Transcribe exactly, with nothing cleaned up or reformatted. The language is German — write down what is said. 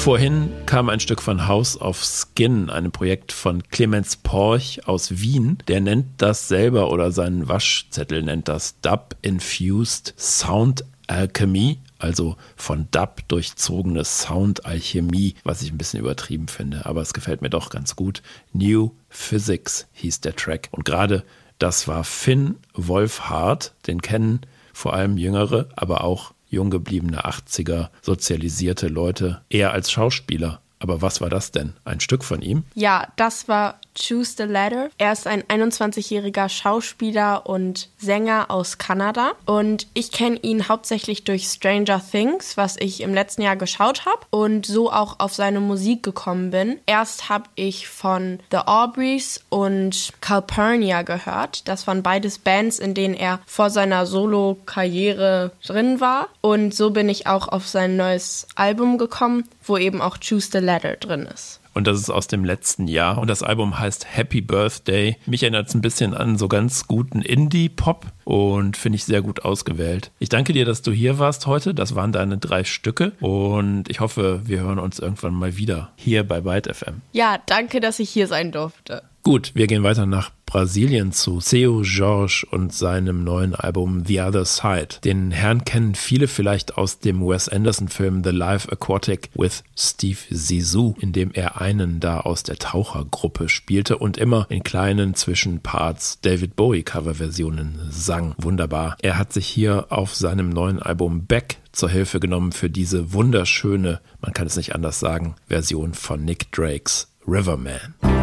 Vorhin kam ein Stück von House of Skin, einem Projekt von Clemens Porch aus Wien. Der nennt das selber oder seinen Waschzettel nennt das Dub-Infused Sound Alchemy, also von Dub durchzogene Soundalchemie, was ich ein bisschen übertrieben finde, aber es gefällt mir doch ganz gut. New Physics hieß der Track und gerade das war Finn Wolfhard, den kennen vor allem jüngere, aber auch jung gebliebene achtziger sozialisierte Leute, eher als Schauspieler. Aber was war das denn? Ein Stück von ihm? Ja, das war Choose the Ladder. Er ist ein einundzwanzigjähriger Schauspieler und Sänger aus Kanada. Und ich kenne ihn hauptsächlich durch Stranger Things, was ich im letzten Jahr geschaut habe und so auch auf seine Musik gekommen bin. Erst habe ich von The Aubreys und Calpurnia gehört. Das waren beides Bands, in denen er vor seiner Solo-Karriere drin war. Und so bin ich auch auf sein neues Album gekommen, wo eben auch Choose the Ladder drin ist. Und das ist aus dem letzten Jahr. Und das Album heißt Happy Birthday. Mich erinnert es ein bisschen an so ganz guten Indie-Pop und finde ich sehr gut ausgewählt. Ich danke dir, dass du hier warst heute. Das waren deine drei Stücke. Und ich hoffe, wir hören uns irgendwann mal wieder hier bei Byte F M. Ja, danke, dass ich hier sein durfte. Gut, wir gehen weiter nach Brasilien zu Seu Jorge und seinem neuen Album The Other Side. Den Herrn kennen viele vielleicht aus dem Wes Anderson-Film The Life Aquatic with Steve Zissou, in dem er einen da aus der Tauchergruppe spielte und immer in kleinen Zwischenparts David Bowie-Coverversionen sang. Wunderbar. Er hat sich hier auf seinem neuen Album Back zur Hilfe genommen für diese wunderschöne, man kann es nicht anders sagen, Version von Nick Drakes Riverman.